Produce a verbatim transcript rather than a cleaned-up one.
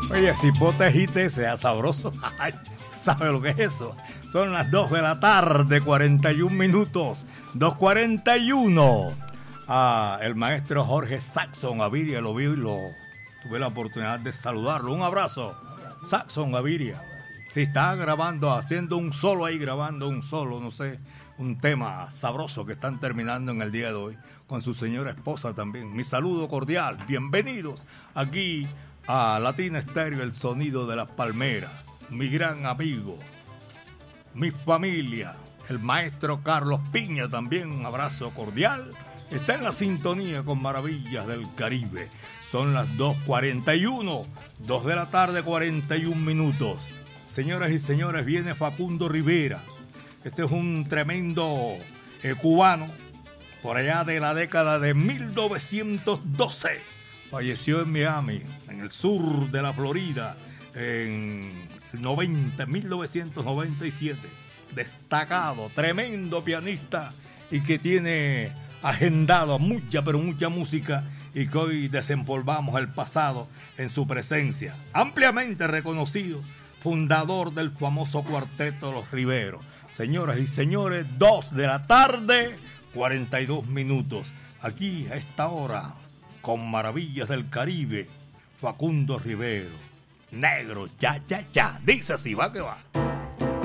Oye, cipote gite sea sabroso. Ay, ¿sabe lo que es eso? Son las dos de la tarde, cuarenta y un minutos. dos cuarenta y uno. Ah, el maestro Jorge Saxon Gaviria lo vi y lo tuve la oportunidad de saludarlo. Un abrazo, Saxon Gaviria. Si está grabando, haciendo un solo ahí, grabando un solo, no sé, un tema sabroso que están terminando en el día de hoy con su señora esposa también. Mi saludo cordial, bienvenidos aquí a Latina Estéreo, el sonido de las palmeras. Mi gran amigo, mi familia, el maestro Carlos Piña también, un abrazo cordial. Está en la sintonía con Maravillas del Caribe. Son las dos cuarenta y uno, dos de la tarde, cuarenta y un minutos. Señoras y señores, viene Facundo Rivera. Este es un tremendo eh, cubano, por allá de la década de mil novecientos doce. Falleció en Miami, en el sur de la Florida, en noventa, mil novecientos noventa y siete. Destacado, tremendo pianista y que tiene agendado mucha, pero mucha música y que hoy desempolvamos el pasado en su presencia. Ampliamente reconocido, fundador del famoso cuarteto Los Riveros. Señoras y señores, dos de la tarde, cuarenta y dos minutos. Aquí a esta hora, con Maravillas del Caribe, Facundo Rivero. Negro, ya, ya, ya. Dice así, va que va.